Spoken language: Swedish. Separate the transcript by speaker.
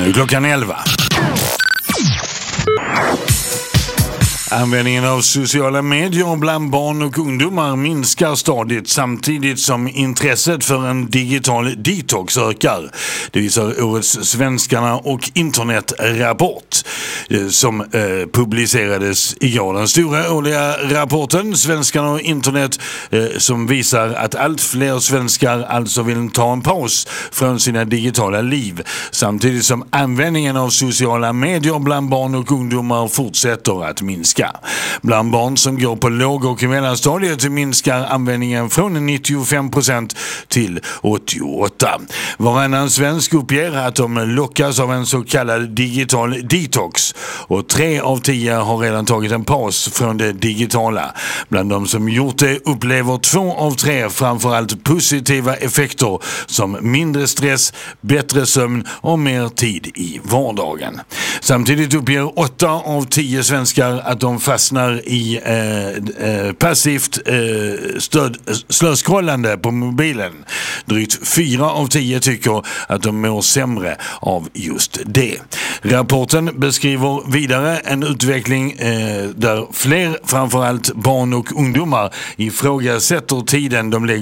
Speaker 1: Nu är klockan 11. Användningen av sociala medier bland barn och ungdomar minskar stadigt samtidigt som intresset för en digital detox ökar. Det visar årets Svenskarna och internetrapport som publicerades igår. Den stora årliga rapporten Svenskarna och internet som visar att allt fler svenskar alltså vill ta en paus från sina digitala liv samtidigt som användningen av sociala medier bland barn och ungdomar fortsätter att minska. Bland barn som går på låg- och mellanstadiet minskar användningen från 95% till 88%. Varannan svensk uppger att de lockas av en så kallad digital detox och 3 av 10 har redan tagit en paus från det digitala. Bland de som gjort det upplever 2 av 3 framförallt positiva effekter som mindre stress, bättre sömn och mer tid i vardagen. Samtidigt uppger 8 av 10 svenskar att de fastnar i passivt slöskrollande på mobilen. Drygt 4 av 10 tycker att de mår sämre av just det. Rapporten beskriver vidare en utveckling där fler, framförallt barn och ungdomar, ifrågasätter tiden de lägger